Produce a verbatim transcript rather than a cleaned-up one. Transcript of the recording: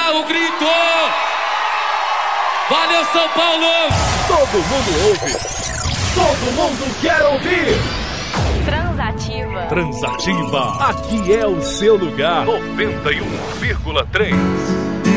dá o grito. Valeu, São Paulo! Todo mundo ouve. Todo mundo quer ouvir. Transativa. Transativa. Aqui é o seu lugar. noventa e um vírgula três.